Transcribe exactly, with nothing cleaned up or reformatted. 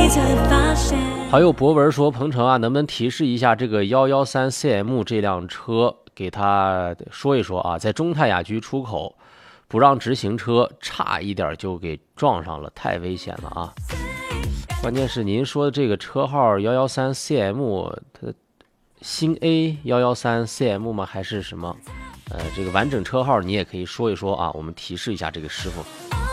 好友博文说：“鹏程啊，能不能提示一下这个一一三 C M 这辆车，给他说一说啊，在中泰雅居出口不让直行车，差一点就给撞上了，太危险了啊！关键是您说的这个车号一一三 C M， 它新 A 一一三 C M 吗？还是什么？呃，这个完整车号你也可以说一说啊，我们提示一下这个师傅。”